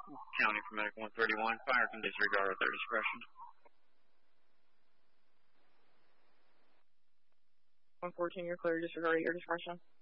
County for Medical 131. Fire can disregard at their discretion. 114, you're clear. Disregard at your discretion.